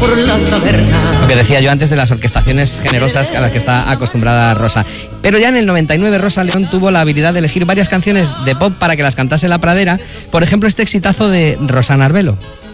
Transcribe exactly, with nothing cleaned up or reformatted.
por la taberna. Lo que decía yo antes de las orquestaciones generosas a las que está acostumbrada Rosa. Pero ya en el noventa y nueve Rosa León tuvo la habilidad de elegir varias canciones de pop para que las cantase La Pradera. Por ejemplo, este exitazo de Rosana Arbelo.